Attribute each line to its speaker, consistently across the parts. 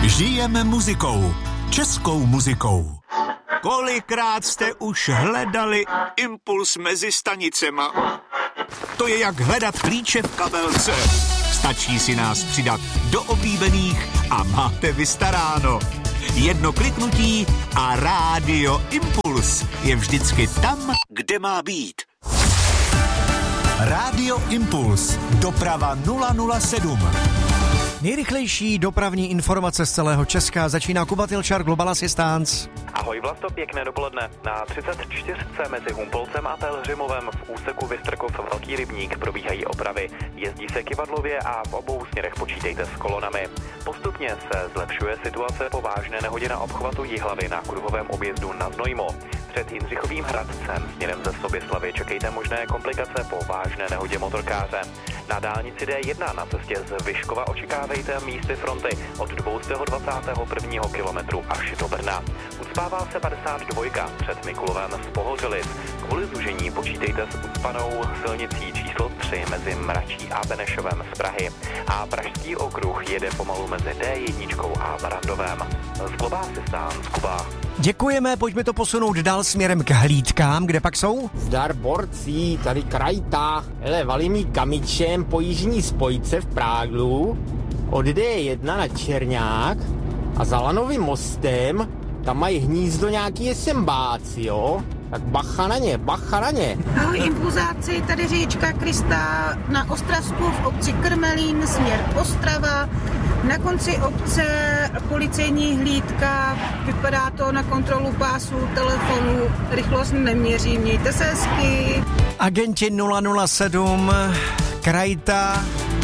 Speaker 1: Žijeme muzikou. Českou muzikou. Kolikrát jste už hledali impuls mezi stanicema? To je jak hledat klíče v kabelce. Stačí si nás přidat do oblíbených a máte vystaráno. Jedno kliknutí a Rádio Impuls je vždycky tam, kde má být. Rádio Impuls. Doprava 007.
Speaker 2: Nejrychlejší dopravní informace z celého Česka začíná Kuba Tilčar, Global Assistance.
Speaker 3: Ahoj Vlasto, pěkné dopoledne. Na 34 mezi Humpolcem a Pelhřimovem v úseku Vystrkov Velký Rybník probíhají opravy. Jezdí se kyvadlově a v obou směrech počítejte s kolonami. Postupně se zlepšuje situace po vážné nehodě na obchvatu Jihlavy na kruhovém objezdu na Znojmo. Před Jindřichovým Hradcem směrem ze Soběslavy čekejte možné komplikace po vážné nehodě motorkáře. Na dálnici D1 na cestě z Vyškova očekávejte místy fronty od 221. kilometru až do Brna. Ucpává se 52 před Mikulovem z Pohořelic. Kvůli zužení počítejte s ucpanou silnicí číslo 3 mezi Mračí a Benešovem z Prahy. A Pražský okruh jede pomalu mezi D1 a Barandovem. Z Global Assistance Kuba.
Speaker 2: Děkujeme, pojďme to posunout dál směrem k hlídkám, kde pak jsou?
Speaker 4: Zdar borcí, tady Krajta. Hele, valí kamičem po jižní spojce v Práglu od D1 na Černák a za Lanovým mostem tam mají hnízdo nějaký SMBáci, jo? Tak bacha na ně, bacha na ně.
Speaker 5: Ahoj impulzáci, tady říčka Krista na Ostravsku v obci Krmelín, směr Ostrava. Na konci obce policejní hlídka, vypadá to na kontrolu pásu, telefonu, rychlost neměří, mějte se hezky.
Speaker 2: Agenti 007, Krajta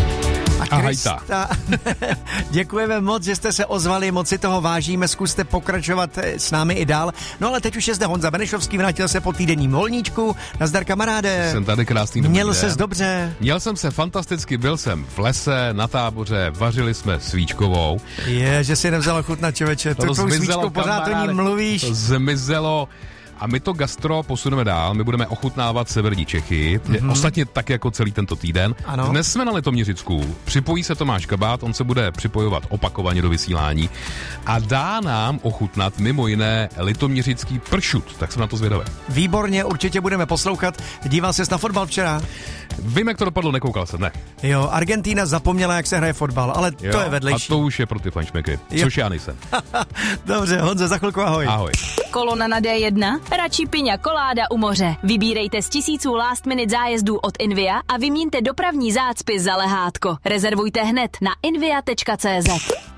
Speaker 2: a Krista. Děkujeme moc, že jste se ozvali, moc si toho vážíme, zkuste pokračovat s námi i dál. No ale teď už je zde Honza Benešovský, vrátil se po týdenním volníčku. Nazdar kamaráde.
Speaker 6: Jsem tady, krásný dobrý
Speaker 2: Měl
Speaker 6: den.
Speaker 2: ses dobře?
Speaker 6: Měl jsem se fantasticky, byl jsem v lese, na táboře, vařili jsme svíčkovou.
Speaker 2: Je, že si nevzala chutnat, člověče, tu tvou svíčkou pořád o ní mluvíš.
Speaker 6: To zmizelo. A my to gastro posuneme dál, my budeme ochutnávat severní Čechy, ostatně tak jako celý tento týden.
Speaker 2: Ano.
Speaker 6: Dnes jsme na Litoměřicku, připojí se Tomáš Kabát, on se bude připojovat opakovaně do vysílání a dá nám ochutnat mimo jiné litoměřický pršut, tak jsem na to zvědavý.
Speaker 2: Výborně, určitě budeme poslouchat. Díval ses na fotbal včera?
Speaker 6: Vím, jak to dopadlo, nekoukal jsem, ne.
Speaker 2: Jo, Argentína zapomněla, jak se hraje fotbal, ale
Speaker 6: Jo,
Speaker 2: to je vedlejší.
Speaker 6: A to už je pro ty fanšmeky, což já nejsem.
Speaker 2: Dobře, Honzo, za chvilku ahoj.
Speaker 6: Ahoj.
Speaker 7: Kolona na D1? Radši piňa koláda u moře. Vybírejte z tisíců last minute zájezdů od Invia a vyměňte dopravní zácpy za lehátko. Rezervujte hned na invia.cz.